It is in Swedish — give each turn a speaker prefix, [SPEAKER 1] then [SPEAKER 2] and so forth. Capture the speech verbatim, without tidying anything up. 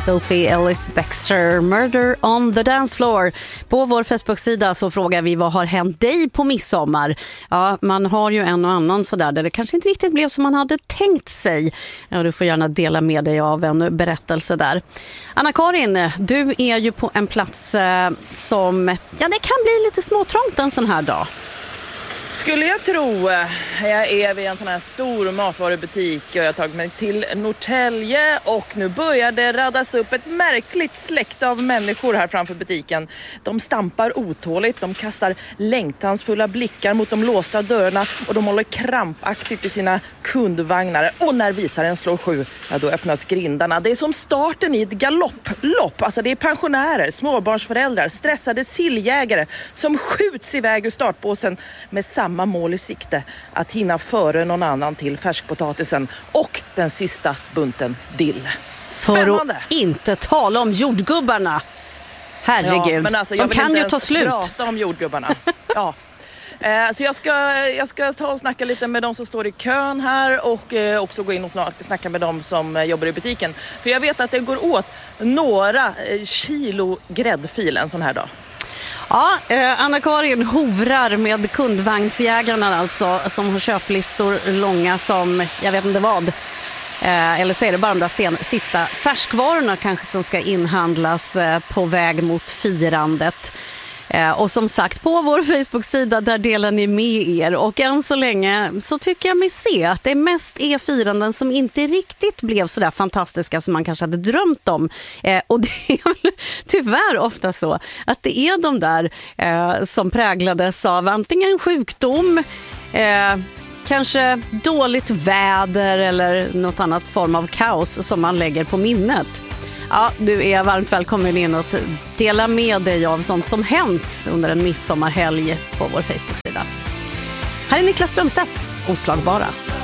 [SPEAKER 1] Sophie Ellis-Bextor, Murder on the Dance Floor. På vår Facebook-sida så frågar vi vad har hänt dig på midsommar. Ja, man har ju en och annan sådär där det kanske inte riktigt blev som man hade tänkt sig. Ja, du får gärna dela med dig av en berättelse där. Anna-Karin, du är ju på en plats eh, som, ja, det kan bli lite småtrångt en sån här dag.
[SPEAKER 2] Skulle jag tro. Jag är vid en sån här stor matvarubutik och jag har tagit mig till Norrtälje och nu börjar det radas upp ett märkligt släkte av människor här framför butiken. De stampar otåligt, de kastar längtansfulla blickar mot de låsta dörrarna och de håller krampaktigt i sina kundvagnar. Och när visaren slår sju, ja, då öppnas grindarna. Det är som starten i ett galopplopp. Alltså det är pensionärer, småbarnsföräldrar, stressade silljägare som skjuts iväg ur startbåsen med samma mål i sikte, att hinna före någon annan till färskpotatisen och den sista bunten dill.
[SPEAKER 1] Spännande. För att inte tala om jordgubbarna. Herregud, ja, men alltså, de kan ju ta slut. Jag vill inte prata om jordgubbarna. Ja. Eh, så jag ska, jag ska ta och snacka lite med de som står i kön här och eh, också gå in och snacka med de som eh, jobbar i butiken. För jag vet att det går åt några eh, kilo gräddfil en sån här dag. Ja, eh, Anna-Karin hovrar med kundvagnsjägarna alltså, som har köplistor långa som, jag vet inte vad. Eh, eller så är det bara de där sen, sista färskvarorna kanske som ska inhandlas eh, på väg mot firandet. Eh, och som sagt, på vår Facebook-sida där delar ni med er. Och än så länge så tycker jag mig se att det mest är firanden som inte riktigt blev så där fantastiska som man kanske hade drömt om. Eh, och det är väl tyvärr ofta så att det är de där eh, som präglades av antingen sjukdom, eh, kanske dåligt väder eller något annat form av kaos som man lägger på minnet. Ja, du är varmt välkommen in att dela med dig av sånt som hänt under en midsommarhelg på vår Facebook-sida. Här är Niklas Strömstedt, Oslagbara.